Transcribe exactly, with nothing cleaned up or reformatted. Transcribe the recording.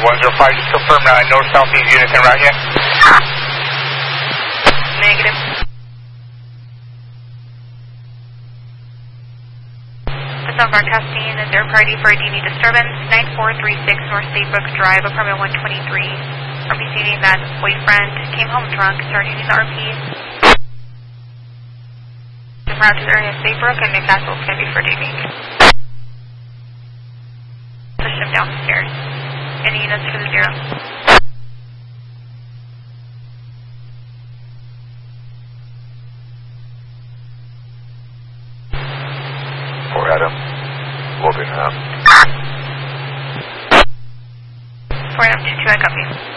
one zero five, just confirm uh, north southeast units en route yet? Negative. Sunfire testing, is there a priority for a D V disturbance? nine four three six North Saybrook Drive, apartment one twenty-three. I'm receiving that boyfriend came home drunk, started using the R P. The route to the area of Saybrook and Newcastle is going to be for D V. Push him downstairs. Any units for the zero? For Adam, Wolverhampton. For Adam two two, I copy.